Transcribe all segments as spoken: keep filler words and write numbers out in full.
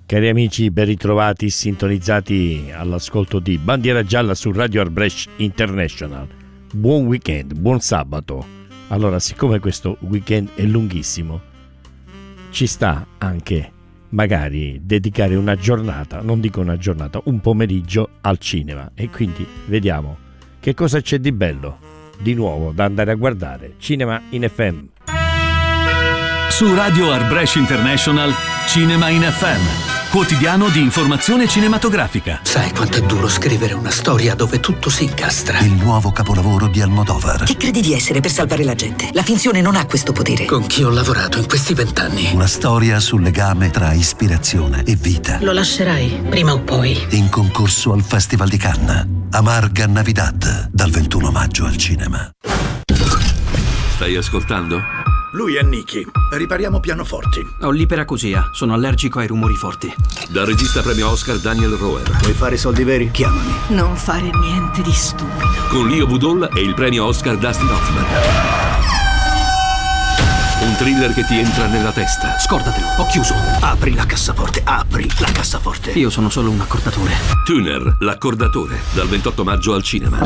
Cari amici, ben ritrovati, sintonizzati all'ascolto di Bandiera Gialla su Radio Arbrecht International. Buon weekend, buon sabato. Allora, siccome questo weekend è lunghissimo, ci sta anche magari dedicare una giornata, non dico una giornata, un pomeriggio al cinema. E quindi vediamo che cosa c'è di bello, di nuovo, da andare a guardare. Cinema in F M. Su Radio Arbrecht International, Cinema in F M, quotidiano di informazione cinematografica. Sai quanto è duro scrivere una storia dove tutto si incastra? Il nuovo capolavoro di Almodovar. Chi credi di essere per salvare la gente? La finzione non ha questo potere. Con chi ho lavorato in questi vent'anni? Una storia sul legame tra ispirazione e vita. Lo lascerai, prima o poi. In concorso al Festival di Cannes. Amarga Navidad, dal ventuno maggio al cinema. Stai ascoltando? Lui è Nicky. Ripariamo pianoforti. Ho l'iperacusia. Sono allergico ai rumori forti. Dal regista premio Oscar Daniel Roher. Vuoi fare soldi veri? Chiamami. Non fare niente di stupido. Con Leo Budol e il premio Oscar Dustin Hoffman. Un thriller che ti entra nella testa. Scordatelo, ho chiuso. Apri la cassaforte, apri la cassaforte. Io sono solo un accordatore. Tuner, l'accordatore. Dal ventotto maggio al cinema.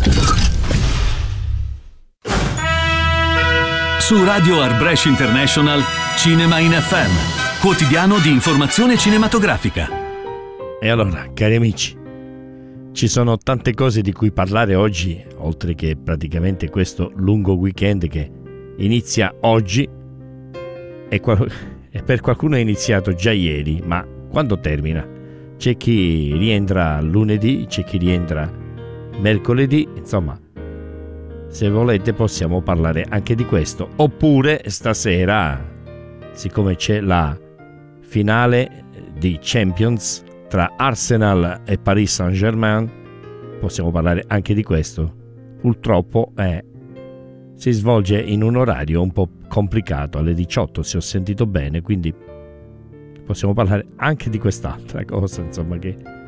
Su Radio Arbrecht International, Cinema in F M, quotidiano di informazione cinematografica. E allora, cari amici, ci sono tante cose di cui parlare oggi, oltre che praticamente questo lungo weekend che inizia oggi e, qual- e per qualcuno è iniziato già ieri, ma quando termina? C'è chi rientra lunedì, c'è chi rientra mercoledì, insomma. Se volete possiamo parlare anche di questo. Oppure stasera, siccome c'è la finale di Champions tra Arsenal e Paris Saint-Germain, possiamo parlare anche di questo. Purtroppo eh, si svolge in un orario un po' complicato, alle diciotto se ho sentito bene, quindi possiamo parlare anche di quest'altra cosa, insomma, che